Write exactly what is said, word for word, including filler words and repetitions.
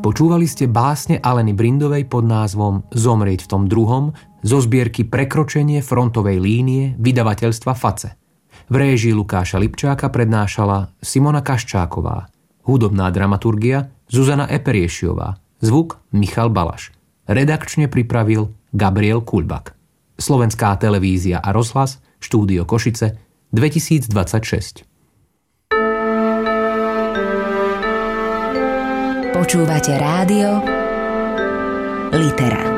Počúvali ste básne Aleny Brindovej pod názvom Zomrieť v tom druhom zo zbierky Prekročenie frontovej línie vydavateľstva Face. V réžii Lukáša Lipčáka prednášala Simona Kaščáková. Hudobná dramaturgia Zuzana Eperiešiová. Zvuk Michal Balaš. Redakčne pripravil Gabriel Kuľbak. Slovenská televízia a rozhlas, štúdio Košice, dvetisícdvadsaťšesť. Počúvate rádio Litera.